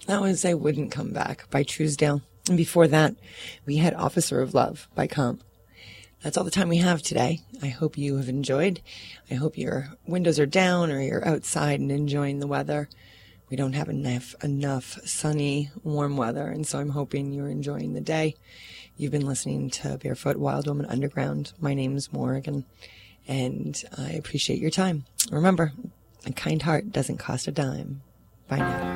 That was I Wouldn't Come Back by Truesdale. And before that, we had Officer of Love by Comp. That's all the time we have today. I hope you have enjoyed. I hope your windows are down or you're outside and enjoying the weather. We don't have enough sunny, warm weather, and so I'm hoping you're enjoying the day. You've been listening to Barefoot Wild Woman Underground. My name's Morgan, and I appreciate your time. Remember, a kind heart doesn't cost a dime. Bye now.